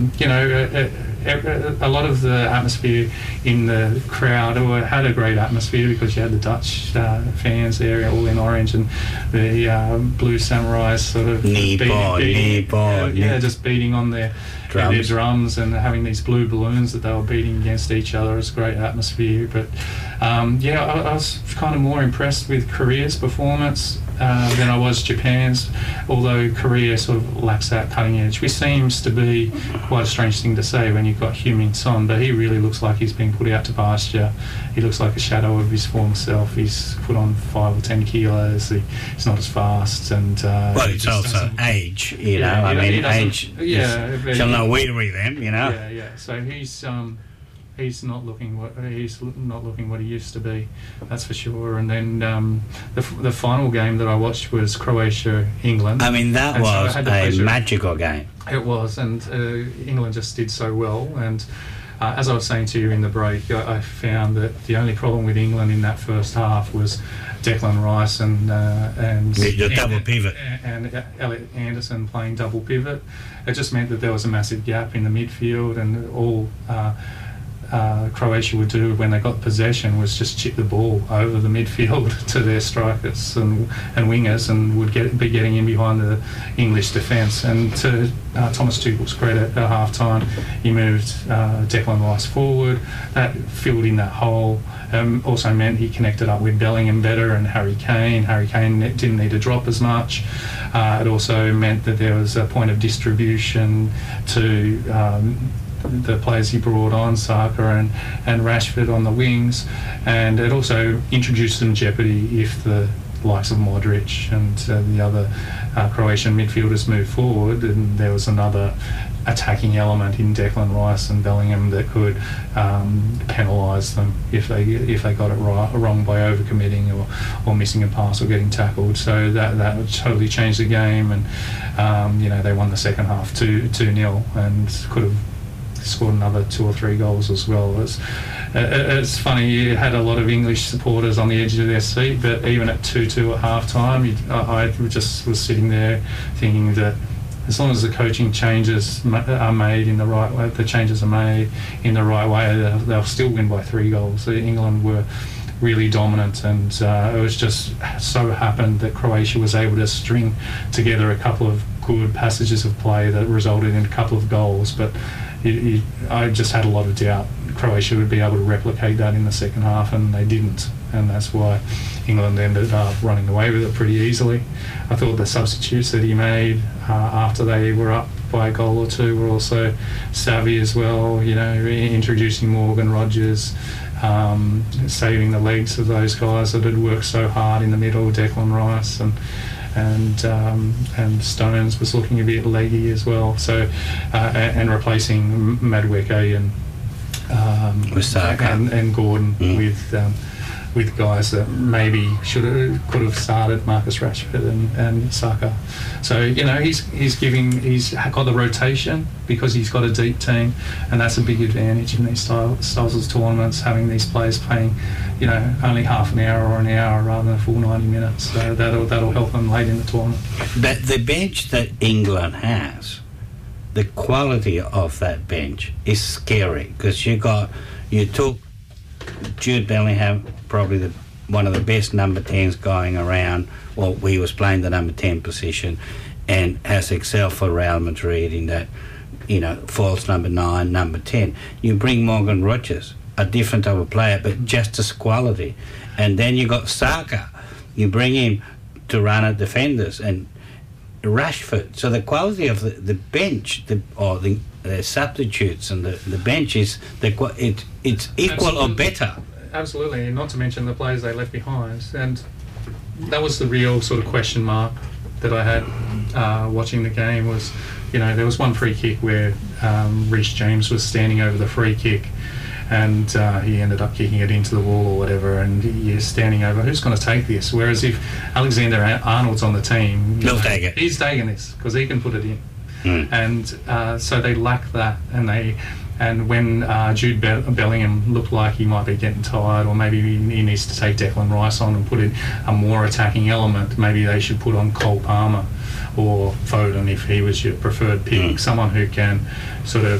You know, a lot of the atmosphere in the crowd had a great atmosphere because you had the Dutch fans there all in orange, and the Blue Samurais sort of just beating on their drums and having these blue balloons that they were beating against each other. It was a great atmosphere. But I was kind of more impressed with Korea's performance than I was Japan's, although Korea sort of lacks that cutting edge, which seems to be quite a strange thing to say when you've got Heung-min Son, but he really looks like he's been put out to pasture. He looks like a shadow of his former self. He's put on 5 or 10 kilos. He's not as fast, and well, it's also age, you know. Age shall not weary them, you know. So he's not looking what he used to be, that's for sure. And then the final game that I watched was Croatia-England. I mean, that was a magical game. It was, and England just did so well. And as I was saying to you in the break, I found that the only problem with England in that first half was Declan Rice and double pivot and Elliot Anderson playing double pivot. It just meant that there was a massive gap in the midfield, and all Croatia would do when they got possession was just chip the ball over the midfield to their strikers and wingers, and would be getting in behind the English defence. And to Thomas Tuchel's credit, at half-time he moved Declan Rice forward. That filled in that hole. Also meant he connected up with Bellingham better and Harry Kane. Harry Kane didn't need to drop as much. It also meant that there was a point of distribution to the players he brought on, Saka and Rashford on the wings, and it also introduced some jeopardy if the likes of Modric and the other Croatian midfielders moved forward, and there was another attacking element in Declan Rice and Bellingham that could penalise them if they got it wrong by overcommitting or missing a pass or getting tackled. So that totally changed the game, and they won the second half 2-0 and could have scored another 2 or 3 goals as well. It's funny, you had a lot of English supporters on the edge of their seat, but even at 2-2 at half-time, I just was sitting there thinking that as long as the coaching changes are made in the right way, they'll still win by 3 goals. England were really dominant, and it was just so happened that Croatia was able to string together a couple of good passages of play that resulted in a couple of goals, but I just had a lot of doubt Croatia would be able to replicate that in the second half, and they didn't, and that's why England ended up running away with it pretty easily. I thought the substitutes that he made after they were up by a goal or 2 were also savvy as well, introducing Morgan Rogers, saving the legs of those guys that had worked so hard in the middle, Declan Rice and Stones was looking a bit leggy as well. So and replacing Madueke and Gordon with guys that maybe could have started, Marcus Rashford and Saka. So he's got the rotation because he's got a deep team, and that's a big advantage in these styles of tournaments, having these players playing only half an hour or an hour rather than a full 90 minutes. So that'll help them late in the tournament. But the bench that England has, the quality of that bench is scary, because you took Jude Bellingham, probably one of the best number 10s going around. Well, he was playing the number 10 position and has excelled for Real Madrid in that, false number 9, number 10. You bring Morgan Rogers, a different type of player, but just as quality. And then you got Saka. You bring him to run at defenders, and Rashford. So the quality of the bench, the substitutes and the bench it's equal or better. Absolutely, and not to mention the players they left behind. And that was the real sort of question mark that I had watching the game was, there was one free kick where Reece James was standing over the free kick, and he ended up kicking it into the wall or whatever, and you're standing over, who's going to take this? Whereas if Alexander Arnold's on the team, take it. He's taking this because he can put it in. And so they lack that, and And when Jude Bellingham looked like he might be getting tired, or maybe he needs to take Declan Rice on and put in a more attacking element, maybe they should put on Cole Palmer or Foden if he was your preferred pick, someone who can sort of